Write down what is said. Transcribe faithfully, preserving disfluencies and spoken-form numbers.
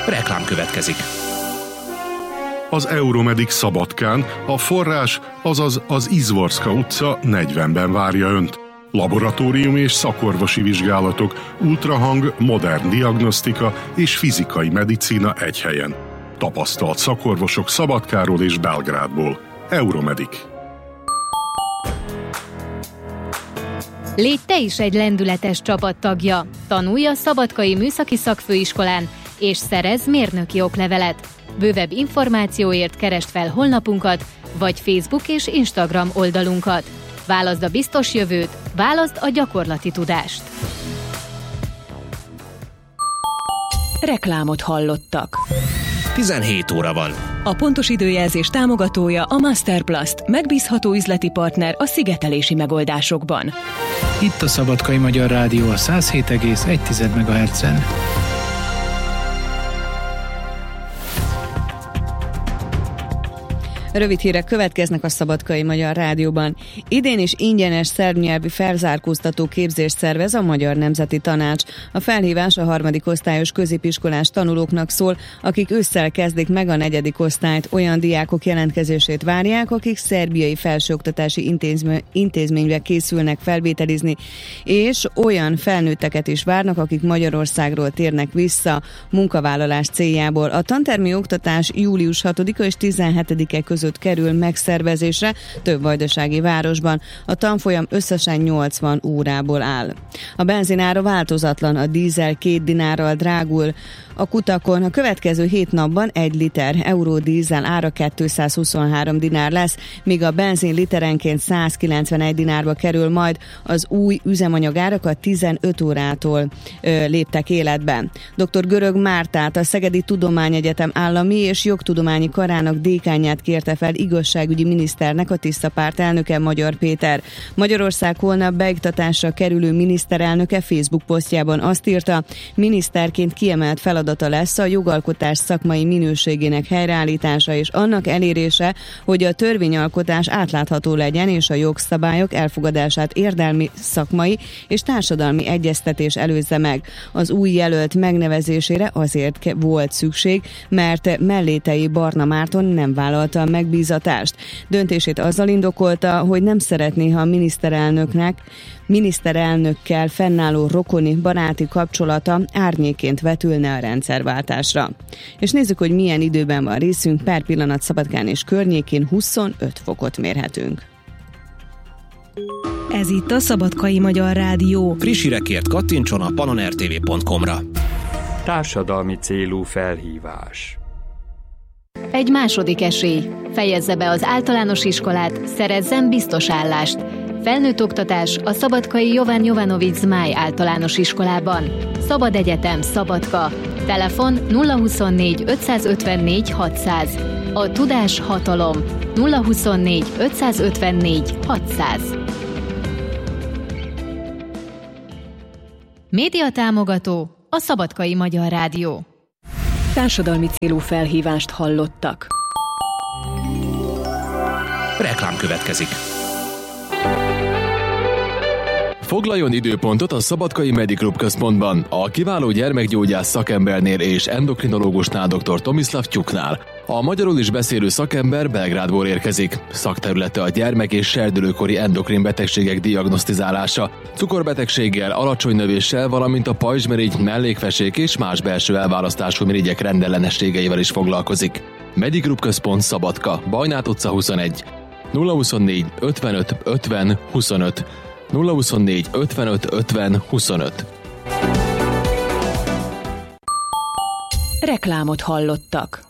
Reklám következik. Az Euromedik Szabadkán a forrás, azaz az Izvorska utca negyvenben várja Önt. Laboratórium és szakorvosi vizsgálatok, ultrahang, modern diagnosztika és fizikai medicína egy helyen. Tapasztalt szakorvosok Szabadkáról és Belgrádból. Euromedik. Légy te is egy lendületes csapattagja. Tanulj a Szabadkai Műszaki Szakfőiskolán, és szerezz mérnöki oklevelet. Bővebb információért keresd fel honlapunkat, vagy Facebook és Instagram oldalunkat. Válaszd a biztos jövőt, válaszd a gyakorlati tudást. Reklámot hallottak. tizenhét óra van. A pontos időjelzés támogatója a Masterplast, megbízható üzleti partner a szigetelési megoldásokban. Itt a Szabadkai Magyar Rádió a száz hét egész egy megahertzen. Rövid hírek következnek a Szabadkai Magyar Rádióban. Idén is ingyenes szerbnyelvi felzárkóztató képzést szervez a Magyar Nemzeti Tanács. A felhívás a harmadik osztályos középiskolás tanulóknak szól, akik ősszel kezdik meg a negyedik osztályt. Olyan diákok jelentkezését várják, akik szerbiai felsőoktatási intézmény, intézménybe készülnek felvételizni, és olyan felnőtteket is várnak, akik Magyarországról térnek vissza munkavállalás céljából. A tantermi oktatás július hatodika és tizenhetedike között kerül megszervezésre több vajdasági városban. A tanfolyam összesen nyolcvan órából áll. A benzinára változatlan, a dízel két dinárral drágul a kutakon. A következő hét napban egy liter eurodízel ára kétszázhuszonhárom dinár lesz, míg a benzin literenként százkilencvenegy dinárba kerül, majd az új üzemanyagárakat tizenöt órától ö, léptek életbe. doktor Görög Mártát, a Szegedi Tudományegyetem állami és jogtudományi karának dékánját kérte fel igazságügyi miniszternek a Tiszta Párt elnöke, Magyar Péter. Magyarország holnap beiktatásra kerülő miniszterelnöke Facebook posztjában azt írta, miniszterként kiemelt feladata lesz a jogalkotás szakmai minőségének helyreállítása és annak elérése, hogy a törvényalkotás átlátható legyen és a jogszabályok elfogadását érdemi, szakmai és társadalmi egyeztetés előzze meg. Az új jelölt megnevezésére azért volt szükség, mert Mellétei Barna Márton nem vállalta a megbízatást. Döntését azzal indokolta, hogy nem szeretné, ha a miniszterelnöknek miniszterelnökkel fennálló rokoni baráti kapcsolata árnyéként vetülne a rendszerváltásra. És nézzük, hogy milyen időben van részünk. Per pillanat Szabadkán és környékén huszonöt fokot mérhetünk. Ez itt a Szabadkai Magyar Rádió. Friss hírekért kattintson a panon er té vé pont com-ra. Társadalmi célú felhívás. Egy második esély. Fejezze be az általános iskolát, szerezzen biztos állást. Felnőtt oktatás a Szabadkai Jovan Jovanovics Zmáj általános iskolában. Szabad Egyetem Szabadka. Telefon nulla huszonnégy ötszázötvennégy hatszáz. A tudás hatalom. nulla huszonnégy ötszázötvennégy hatszáz. Média támogató a Szabadkai Magyar Rádió. Társadalmi célú felhívást hallottak. Reklám következik. Foglaljon időpontot a Szabadkai Mediklub központban, a kiváló gyermekgyógyász szakembernél és endokrinológusnál dr. Tomislav Tyuknál. A magyarul is beszélő szakember Belgrádból érkezik. Szakterülete a gyermek- és serdülőkori endokrin betegségek diagnosztizálása, cukorbetegséggel, alacsony növéssel, valamint a pajzsmirigy, mellékfesék és más belső elválasztású mirigyek rendellenességeivel is foglalkozik. Mediklub központ Szabadka, Bajnát utca huszonegy, nulla huszonnégy ötvenöt ötven huszonöt, nulla huszonnégy ötvenöt ötven huszonöt. Reklámot hallottak.